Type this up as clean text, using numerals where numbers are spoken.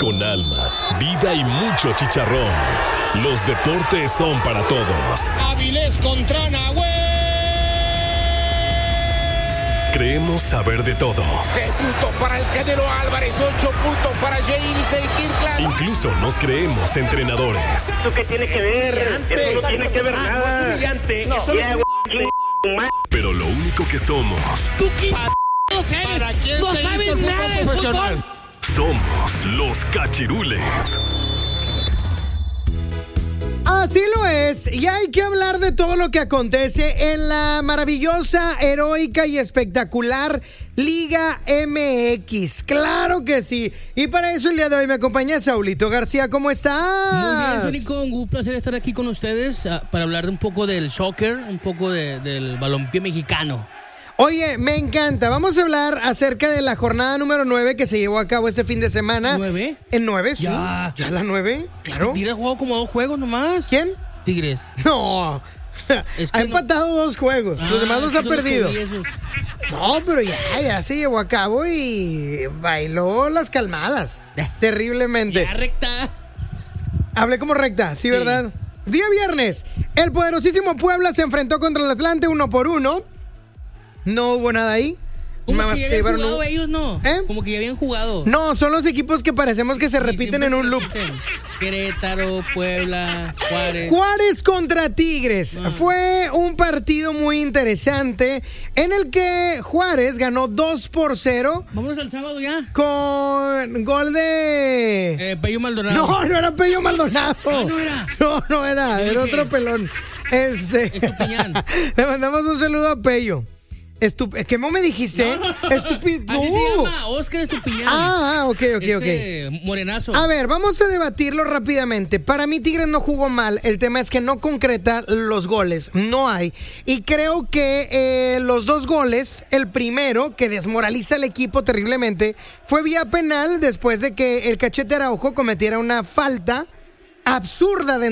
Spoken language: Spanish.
con alma, vida y mucho chicharrón. Los deportes son para todos. Avilés contra Nahuel. Creemos saber de todo. 6 puntos para el Canelo Álvarez, 8 puntos para James Kirkland. Incluso nos creemos entrenadores. ¿Eso qué tiene que ver? Eso no tiene que ver nada. Es humillante. No, Eso ya, Pero lo único que somos... ¿Para quién no sabes nada de fútbol? Somos los Cachirules. Así lo es, y hay que hablar de todo lo que acontece en la maravillosa, heroica y espectacular Liga MX. Claro que sí. Y para eso el día de hoy me acompaña Saulito García. ¿Cómo estás? Muy bien, Sónico, un placer estar aquí con ustedes para hablar de un poco del soccer, un poco del balompié mexicano. Oye, me encanta. Vamos a hablar acerca de la jornada número 9 que se llevó a cabo este fin de semana. ¿9? ¿En 9? Sí. Ya. ¿Ya la 9? Claro. Tigres ha jugado como 2 juegos nomás. ¿Quién? Tigres. No. Es que ha empatado 2 juegos. Los demás los ha perdido. No, pero ya se llevó a cabo y bailó las calmadas. Terriblemente. Ya recta. Hablé como recta, sí, ¿verdad? Día viernes, el poderosísimo Puebla se enfrentó contra el Atlante 1-1. No hubo nada ahí. Como que ya habían jugado ellos, ¿no? Como que ya habían jugado. No, son los equipos que parecemos que se repiten en un loop. Querétaro, Puebla, Juárez. Juárez contra Tigres. Fue un partido muy interesante en el que Juárez ganó 2-0. Vámonos al sábado ya. Con gol de... Pello Maldonado. No era Pello Maldonado. No era. No era. Era otro pelón. Estupiñán. Le mandamos un saludo a Pello. ¿Qué me dijiste? No. Estúpido. Así se llama, Oscar Estupiñán. Ok. Morenazo. A ver, vamos a debatirlo rápidamente. Para mí Tigres no jugó mal. El tema es que no concreta los goles. No hay. Y creo que los 2 goles, el primero, que desmoraliza al equipo terriblemente, fue vía penal después de que el Cachete Araujo cometiera una falta absurda